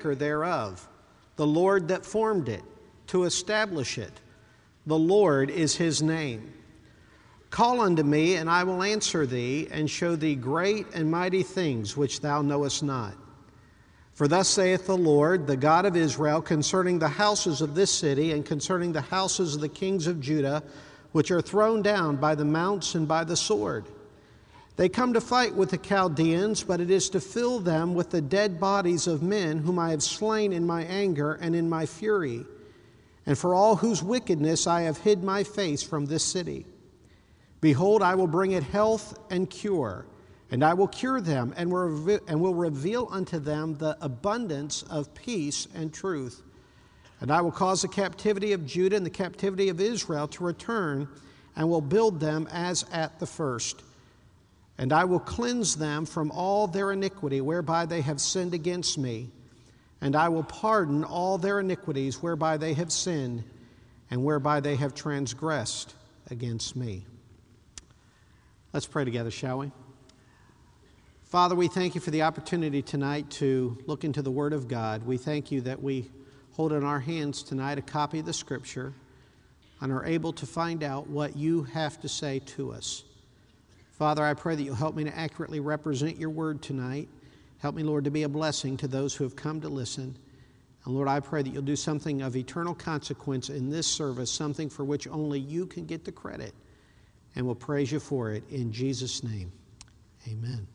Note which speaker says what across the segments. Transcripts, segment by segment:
Speaker 1: maker thereof, the Lord that formed it, to establish it. The Lord is his name. Call unto me, and I will answer thee, and show thee great and mighty things which thou knowest not. For thus saith the Lord, the God of Israel, concerning the houses of this city, and concerning the houses of the kings of Judah, which are thrown down by the mounts and by the sword. They come to fight with the Chaldeans, but it is to fill them with the dead bodies of men whom I have slain in my anger and in my fury, and for all whose wickedness I have hid my face from this city. Behold, I will bring it health and cure, and I will cure them, and will reveal unto them the abundance of peace and truth. And I will cause the captivity of Judah and the captivity of Israel to return, and will build them as at the first. And I will cleanse them from all their iniquity whereby they have sinned against me. And I will pardon all their iniquities whereby they have sinned, and whereby they have transgressed against me. Let's pray together, shall we? Father, we thank you for the opportunity tonight to look into the Word of God. We thank you that we hold in our hands tonight a copy of the Scripture and are able to find out what you have to say to us. Father, I pray that you'll help me to accurately represent your word tonight. Help me, Lord, to be a blessing to those who have come to listen. And Lord, I pray that you'll do something of eternal consequence in this service, something for which only you can get the credit. And we'll praise you for it in Jesus' name. Amen.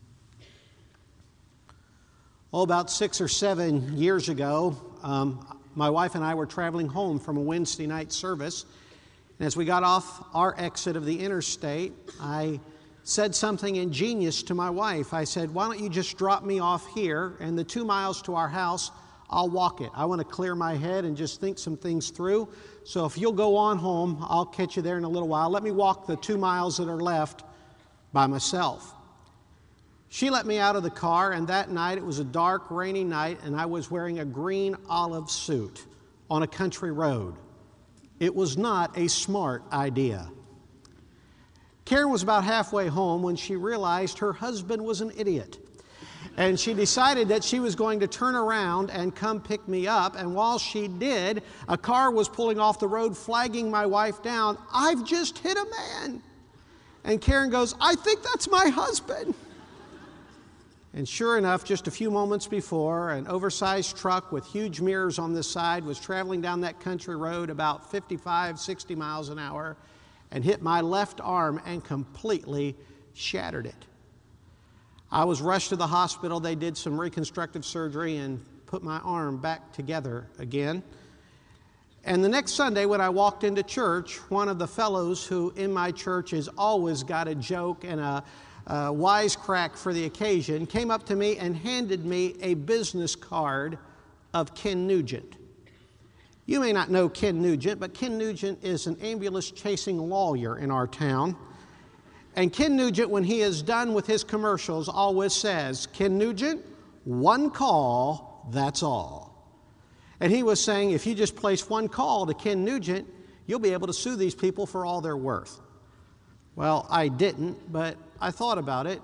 Speaker 1: About 6 or 7 years ago, my wife and I were traveling home from a Wednesday night service. And as we got off our exit of the interstate, I said something ingenious to my wife. I said, why don't you just drop me off here, and the 2 miles to our house, I'll walk it. I want to clear my head and just think some things through. So if you'll go on home, I'll catch you there in a little while. Let me walk the 2 miles that are left by myself. She let me out of the car, and that night, it was a dark, rainy night, and I was wearing a green olive suit on a country road. It was not a smart idea. Karen was about halfway home when she realized her husband was an idiot. And she decided that she was going to turn around and come pick me up. And while she did, a car was pulling off the road, flagging my wife down. I've just hit a man. And Karen goes, I think that's my husband. And sure enough, just a few moments before, an oversized truck with huge mirrors on the side was traveling down that country road about 55, 60 miles an hour and hit my left arm and completely shattered it. I was rushed to the hospital. They did some reconstructive surgery and put my arm back together again. And the next Sunday when I walked into church, one of the fellows who in my church has always got a joke and a wisecrack for the occasion, came up to me and handed me a business card of Ken Nugent. You may not know Ken Nugent, but Ken Nugent is an ambulance-chasing lawyer in our town. And Ken Nugent, when he is done with his commercials, always says, Ken Nugent, one call, that's all. And he was saying, if you just place one call to Ken Nugent, you'll be able to sue these people for all they're worth. Well, I didn't, but I thought about it.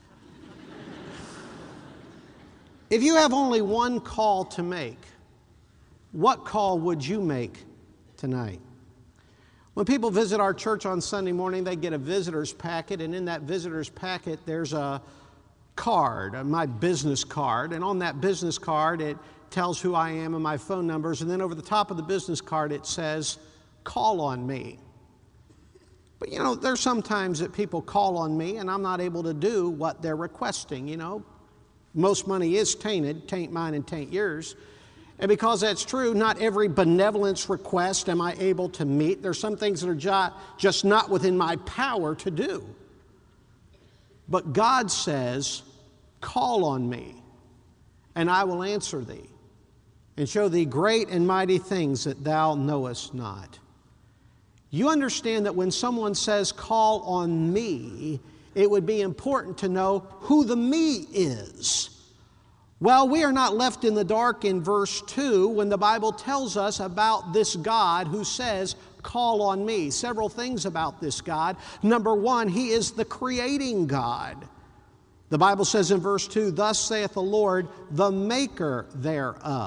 Speaker 1: If you have only one call to make, what call would you make tonight? When people visit our church on Sunday morning, they get a visitor's packet, and in that visitor's packet, there's a card, my business card, and on that business card, it tells who I am and my phone numbers, and then over the top of the business card, it says, call on me. But you know, there's sometimes that people call on me and I'm not able to do what they're requesting, you know. Most money is tainted, taint mine and taint yours. And because that's true, not every benevolence request am I able to meet. There's some things that are just not within my power to do. But God says, call on me and I will answer thee and show thee great and mighty things that thou knowest not. You understand that when someone says, call on me, it would be important to know who the me is. Well, we are not left in the dark in verse 2 when the Bible tells us about this God who says, call on me. Several things about this God. Number one, He is the creating God. The Bible says in verse 2, thus saith the Lord, the maker thereof.